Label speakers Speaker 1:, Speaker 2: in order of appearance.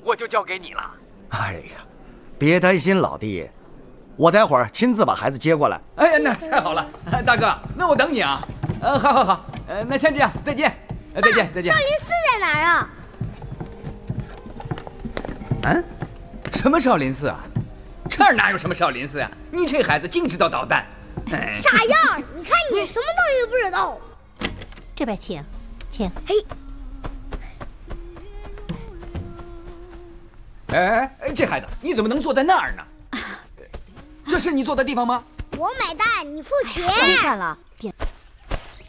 Speaker 1: 我就交给你了。
Speaker 2: 哎呀，别担心，老弟，我待会儿亲自把孩子接过来。
Speaker 3: 哎呀，那太好了，大哥，那我等你啊。好，那先这样，再见，再见。
Speaker 4: 少林寺在哪儿啊？
Speaker 3: 嗯，什么少林寺啊？这儿哪有什么少林寺呀？你这孩子净知道捣蛋。
Speaker 4: 傻样！你看你什么东西都不知道。
Speaker 5: 这边请。
Speaker 4: 嘿。
Speaker 3: 哎，这孩子，你怎么能坐在那儿呢？这是你坐的地方吗？
Speaker 4: 我买单，你付钱。
Speaker 5: 算了，